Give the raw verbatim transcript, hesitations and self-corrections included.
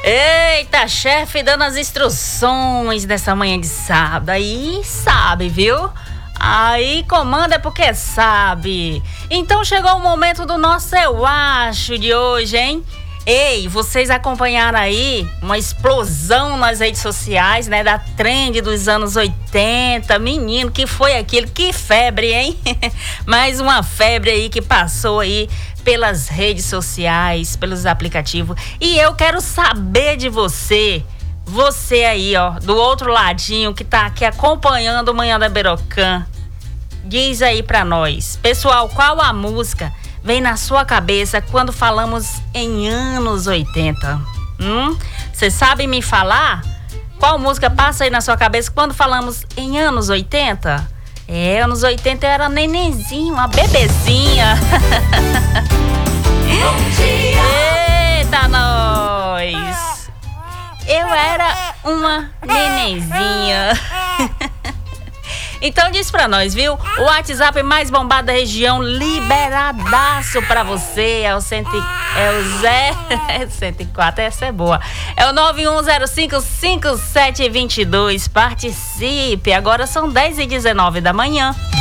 Eita, chefe dando as instruções dessa manhã de sábado. Aí sabe, viu? Aí comanda é porque sabe. Então chegou o momento do nosso Eu Acho de hoje, hein? Ei, vocês acompanharam aí uma explosão nas redes sociais, né? Da trend dos anos oitenta. Menino, que foi aquilo? Que febre, hein? Mais uma febre aí que passou aí pelas redes sociais, pelos aplicativos. E eu quero saber de você, você aí, ó, do outro ladinho que tá aqui acompanhando o Manhã da Berocan. Diz aí pra nós, pessoal, qual a música vem na sua cabeça quando falamos em anos oitenta? Hum? Você sabe me falar? Qual música passa aí na sua cabeça quando falamos em anos oitenta? É, anos oitenta eu era nenenzinho, uma bebezinha. Bom dia! Eita, nós! Eu era uma nenenzinha. Então diz pra nós, viu? O WhatsApp mais bombado da região, liberadaço pra você. É o, cento, é o Zé... É cento e quatro, essa é boa. É o nove um zero cinco, cinco sete dois dois. Participe. Agora são dez e dezenove da manhã.